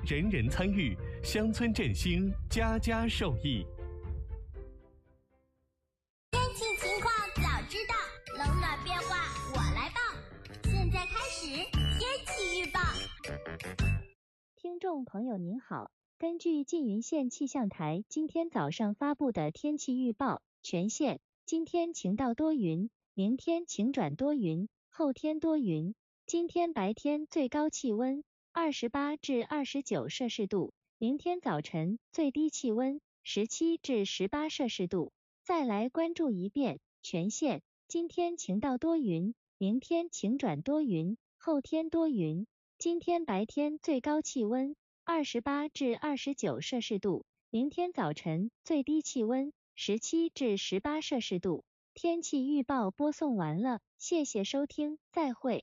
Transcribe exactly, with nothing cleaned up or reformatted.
人人参与，乡村振兴，家家受益。 天气情况早知道，冷暖变化我来报。现在开始天气预报。 听众朋友您好，根据缙云县气象台今天早上发布的天气预报，全县今天晴到多云，明天晴转多云，后天多云。今天白天最高气温二十八至二十九摄氏度，明天早晨最低气温十七至十八摄氏度。再来关注一遍，全县今天晴到多云，明天晴转多云，后天多云。今天白天最高气温二十八至二十九摄氏度，明天早晨最低气温十七至十八摄氏度。天气预报播送完了，谢谢收听，再会。